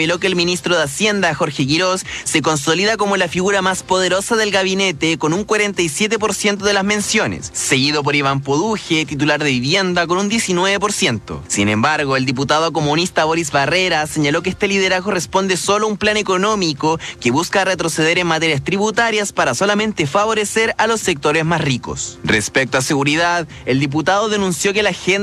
reveló que el ministro de Hacienda, Jorge Quirós, se consolida como la figura más poderosa del gabinete con un 47% de las menciones, seguido por Iván Poduje, titular de Vivienda, con un 19%. Sin embargo, el diputado comunista Boris Barrera señaló que este liderazgo responde solo a un plan económico que busca retroceder en materias tributarias para solamente favorecer a los sectores más ricos. Respecto a seguridad, el diputado denunció que la agenda